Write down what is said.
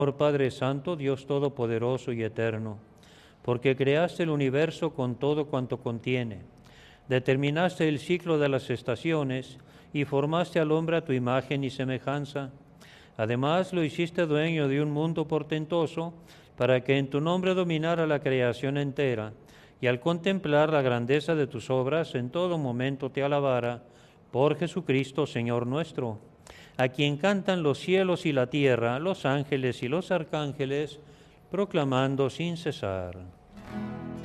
Por Padre Santo, Dios Todopoderoso y Eterno, porque creaste el universo con todo cuanto contiene, determinaste el ciclo de las estaciones y formaste al hombre a tu imagen y semejanza. Además, lo hiciste dueño de un mundo portentoso, para que en tu nombre dominara la creación entera, y al contemplar la grandeza de tus obras, en todo momento te alabara, por Jesucristo, Señor nuestro, a quien cantan los cielos y la tierra, los ángeles y los arcángeles, proclamando sin cesar.